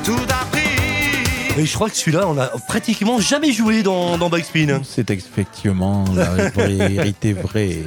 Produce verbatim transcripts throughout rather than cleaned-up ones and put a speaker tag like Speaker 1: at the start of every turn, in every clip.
Speaker 1: tout appris.
Speaker 2: Et je crois que celui-là, on a pratiquement jamais joué dans, dans Backspin.
Speaker 3: C'est effectivement la vérité vraie.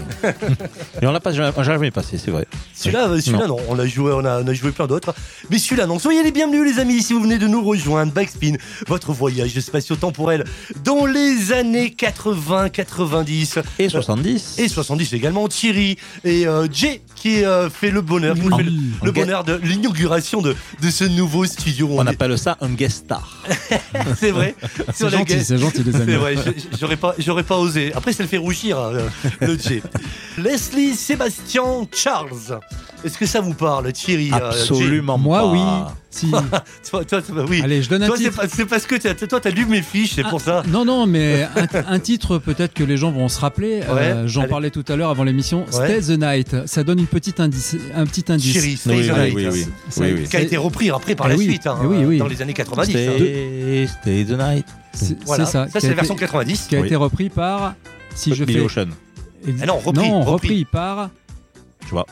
Speaker 3: Et on l'a pas jamais, jamais passé, c'est vrai.
Speaker 2: Celui-là, celui-là non. non, on a joué, on a, on a joué plein d'autres. Mais celui-là, non. Soyez les bienvenus, les amis, si vous venez de nous rejoindre. Backspin, votre voyage spatio-temporel dans les années quatre-vingts, quatre-vingt-dix.
Speaker 3: Et soixante-dix.
Speaker 2: Et soixante-dix également. Thierry et euh, Jay qui euh, fait le bonheur, qui nous fait le, le bonheur de l'inauguration de, de ce nouveau studio.
Speaker 3: On, on appelle est... ça un guest star.
Speaker 2: C'est vrai.
Speaker 4: C'est gentil, guest... c'est gentil, les amis.
Speaker 2: C'est vrai, j'aurais pas, j'aurais pas osé. Après, ça le fait rougir, hein, le Jay. Leslie Sébastien Charles. Est-ce que ça vous parle, Thierry?
Speaker 3: Absolument.
Speaker 4: Euh, Moi, oui. Si.
Speaker 2: toi, toi, toi, oui.
Speaker 4: Allez, je donne un
Speaker 2: toi,
Speaker 4: titre.
Speaker 2: C'est, pas, c'est parce que t'as, toi, t'as lu mes fiches, c'est
Speaker 4: ah,
Speaker 2: pour ça.
Speaker 4: Non, non, mais un, un titre peut-être que les gens vont se rappeler. Ouais, euh, j'en allez. parlais tout à l'heure avant l'émission. Ouais. Stay the Night. Ça donne une petite indice, un petit indice.
Speaker 2: Thierry, Stay
Speaker 3: oui,
Speaker 2: the
Speaker 3: oui,
Speaker 2: Night.
Speaker 3: Oui, oui,
Speaker 2: ça,
Speaker 3: oui, oui.
Speaker 2: Qui a été repris après par
Speaker 4: eh
Speaker 2: la
Speaker 4: oui,
Speaker 2: suite, hein,
Speaker 4: oui, oui.
Speaker 2: dans les années quatre-vingt-dix.
Speaker 3: Stay,
Speaker 2: hein.
Speaker 3: Stay the Night.
Speaker 4: C'est,
Speaker 2: voilà.
Speaker 4: c'est ça.
Speaker 2: Ça, c'est la version quatre-vingt-dix.
Speaker 4: Qui a
Speaker 3: oui.
Speaker 4: été repris par. Si je
Speaker 3: Billy
Speaker 4: fais.
Speaker 3: Ocean.
Speaker 2: Ah non, repris.
Speaker 4: Non,
Speaker 2: repris.
Speaker 4: repris par.
Speaker 3: Tu vois.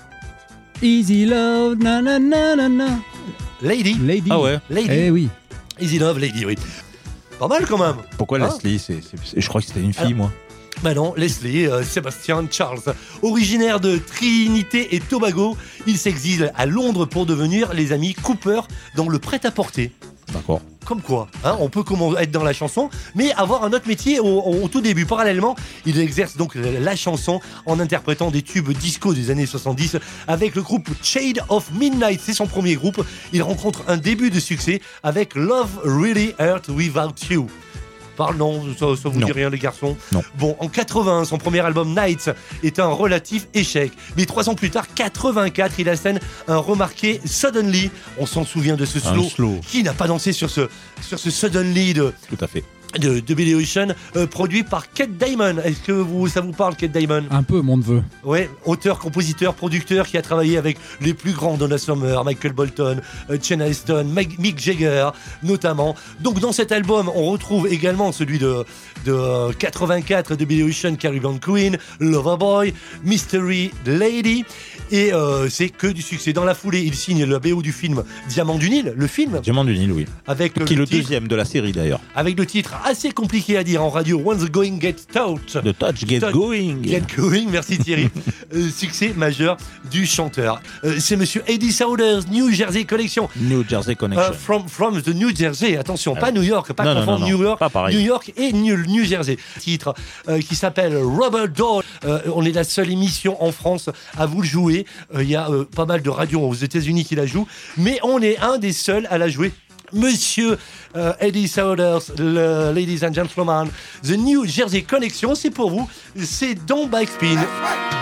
Speaker 4: Easy Love, na na na na na.
Speaker 2: Lady.
Speaker 4: Lady.
Speaker 3: Ah ouais.
Speaker 2: Lady.
Speaker 4: Eh oui.
Speaker 2: Easy Love, Lady, oui. Pas mal quand même.
Speaker 3: Pourquoi
Speaker 2: hein
Speaker 3: Leslie c'est, c'est, c'est, je crois que c'était une fille,
Speaker 2: alors,
Speaker 3: moi.
Speaker 2: Bah non, Leslie, euh, Sébastien Charles. Originaire de Trinité et Tobago, il s'exile à Londres pour devenir les amis Cooper dans le prêt-à-porter.
Speaker 3: D'accord.
Speaker 2: Comme quoi, hein, on peut comment être dans la chanson, mais avoir un autre métier au, au, au tout début. Parallèlement, il exerce donc la chanson en interprétant des tubes disco des années soixante-dix avec le groupe Shade of Midnight. C'est son premier groupe. Il rencontre un début de succès avec Love Really Hurt Without You. Parle, non, ça, ça vous non. dit rien les garçons?
Speaker 3: Non.
Speaker 2: Bon, en quatre-vingts, son premier album Nights est un relatif échec. Mais trois ans plus tard, quatre-vingt-quatre, il assène un remarqué Suddenly. On s'en souvient de ce slow.
Speaker 3: slow.
Speaker 2: Qui n'a pas dansé sur ce, sur ce Suddenly de...
Speaker 3: Tout à fait.
Speaker 2: De, de Billy Ocean, euh, produit par Kate Diamond. Est-ce que vous, ça vous parle, Kate Diamond?
Speaker 4: Un peu, mon neveu.
Speaker 2: Ouais, auteur, compositeur, producteur qui a travaillé avec les plus grands Donna Summer, Michael Bolton, euh, Chen Heston, Mick Jagger, notamment. Donc dans cet album, on retrouve également celui de, de euh, quatre-vingt-quatre de Billy Ocean, Caribbean Queen, Loverboy, Mystery Lady. Et euh, c'est que du succès. Dans la foulée, il signe le B O du film Diamant du Nil, le film.
Speaker 3: Diamant du Nil, oui.
Speaker 2: Avec
Speaker 3: qui est le, le
Speaker 2: titre,
Speaker 3: deuxième de la série d'ailleurs. Avec
Speaker 2: le titre assez compliqué à dire en radio, Once the Going Gets Touch.
Speaker 3: The Touch Get touch, Going.
Speaker 2: Get Going, merci Thierry. euh, succès majeur du chanteur. Euh, c'est monsieur Eddie Sauter's New Jersey Collection.
Speaker 3: New Jersey Connection.
Speaker 2: Uh, from, from the New Jersey, attention, ah, pas New York, pas
Speaker 3: non,
Speaker 2: confondre
Speaker 3: non, non,
Speaker 2: New York,
Speaker 3: pas
Speaker 2: New York et New, New Jersey. Titre euh, qui s'appelle Rubber Doll. Euh, on est la seule émission en France à vous le jouer. Il euh, y a euh, pas mal de radios aux États-Unis qui la jouent, mais on est un des seuls à la jouer. Monsieur euh, Eddie Sauter's, le, ladies and gentlemen, The New Jersey Connection, c'est pour vous, c'est dans Backspin.